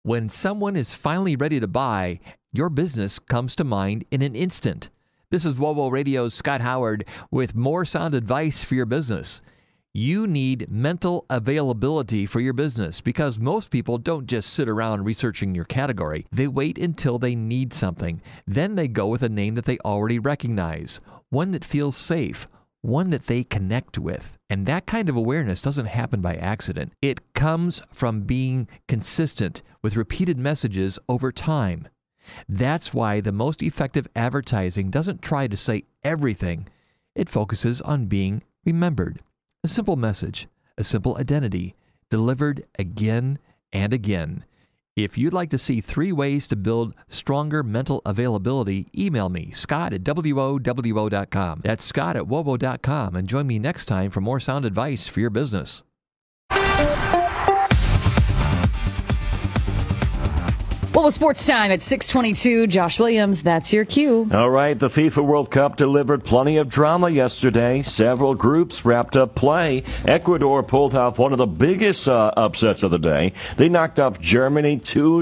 When someone is finally ready to buy, your business comes to mind in an instant. This is WOWO Radio's Scott Howard with more sound advice for your business. You need mental availability for your business because most people don't just sit around researching your category. They wait until they need something. Then they go with a name that they already recognize, one that feels safe, one that they connect with. And that kind of awareness doesn't happen by accident. It comes from being consistent with repeated messages over time. That's why the most effective advertising doesn't try to say everything. It focuses on being remembered. A simple message, a simple identity, delivered again and again. If you'd like to see 3 ways to build stronger mental availability, email me, scott@wowo.com. That's scott@wowo.com, and join me next time for more sound advice for your business. Well, sports time at 6:22. Josh Williams, that's your cue. All right, the FIFA World Cup delivered plenty of drama yesterday. Several groups wrapped up play. Ecuador pulled off one of the biggest upsets of the day. They knocked off Germany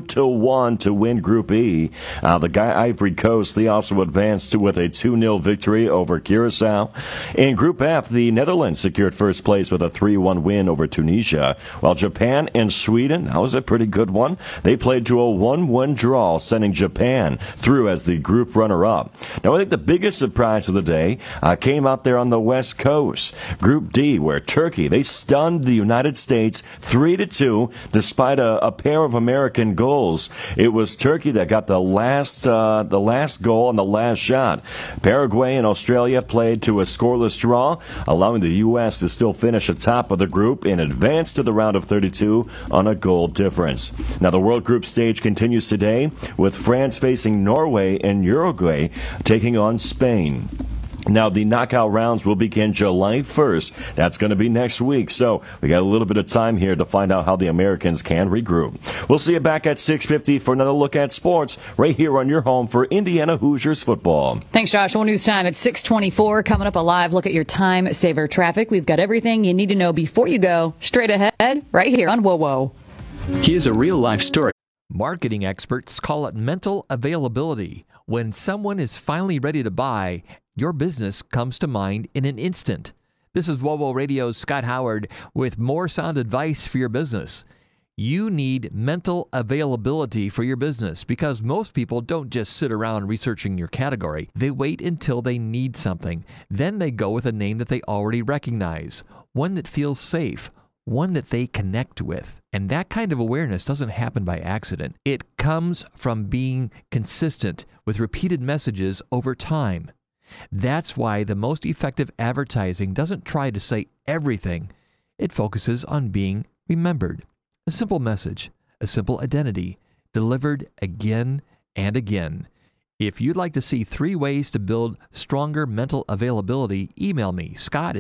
2-1 to win Group E. The Ivory Coast, they also advanced with a 2-0 victory over Curacao. In Group F, the Netherlands secured first place with a 3-1 win over Tunisia, while Japan and Sweden, that was a pretty good one, they played to a 1-1 draw, sending Japan through as the group runner-up. Now, I think the biggest surprise of the day came out there on the West Coast. Group D, where Turkey, they stunned the United States 3-2, despite a pair of American goals. It was Turkey that got the last goal and the last shot. Paraguay and Australia played to a scoreless draw, allowing the U.S. to still finish atop of the group and advance to the round of 32 on a goal difference. Now, the World Group stage continues today with France facing Norway and Uruguay taking on Spain. Now, the knockout rounds will begin July 1st. That's going to be next week. So we got a little bit of time here to find out how the Americans can regroup. We'll see you back at 6:50 for another look at sports right here on your home for Indiana Hoosiers football. Thanks, Josh. Well, news time at 6:24. Coming up, a live look at your time saver traffic. We've got everything you need to know before you go. Straight ahead, right here on WOWO. Here's a real-life story. Marketing experts call it mental availability. When someone is finally ready to buy, your business comes to mind in an instant. This is WOWO Radio's Scott Howard with more sound advice for your business. You need mental availability for your business because most people don't just sit around researching your category. They wait until they need something. Then they go with a name that they already recognize, one that feels safe, one that they connect with. And that kind of awareness doesn't happen by accident. It comes from being consistent with repeated messages over time. That's why the most effective advertising doesn't try to say everything. It focuses on being remembered. A simple message, a simple identity, delivered again and again. If you'd like to see 3 ways to build stronger mental availability, email me,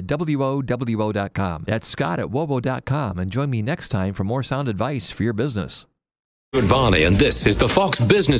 scott@wowo.com. That's scott@wowo.com, and join me next time for more sound advice for your business. Varney, and this is the Fox Business